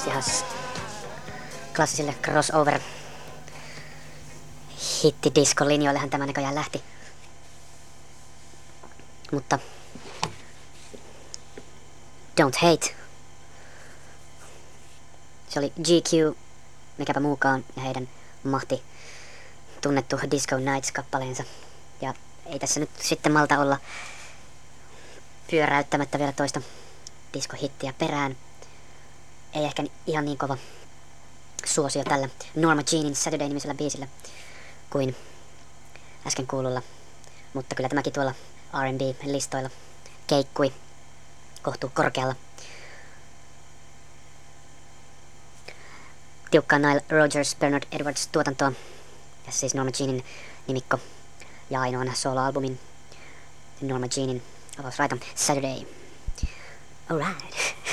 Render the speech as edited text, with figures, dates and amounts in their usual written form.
ihan klassisille crossover hitti-disco-linjoillehan tämä näköjään lähti. Mutta Don't Hate. Se oli GQ, mikäpä muukaan, ja heidän mahti tunnettu Disco Nights-kappaleensa. Ja ei tässä nyt sitten malta olla pyöräyttämättä vielä toista diskohittiä perään. Ei ehkä ihan niin kova suosio tällä Norma Jeanin Saturday-nimisellä biisillä kuin äsken kuululla. Mutta kyllä tämäkin tuolla R&B-listoilla keikkui kohtuu korkealla. Tiukkaa Nile Rodgers Bernard Edwards tuotantoa. Ja siis Norma Jeanin nimikko ja ainoan soloalbumin Norma Jeanin avausraita Saturday. Alright.